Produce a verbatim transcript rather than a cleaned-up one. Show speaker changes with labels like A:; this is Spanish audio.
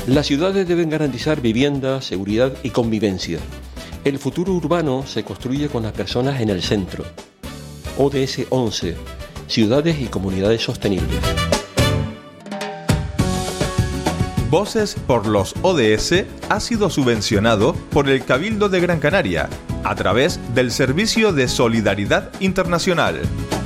A: Las ciudades deben garantizar vivienda, seguridad y convivencia. El futuro urbano se construye con las personas en el centro. O D S once. Ciudades y comunidades sostenibles.
B: Voces por los O D S ha sido subvencionado por el Cabildo de Gran Canaria a través del Servicio de Solidaridad Internacional.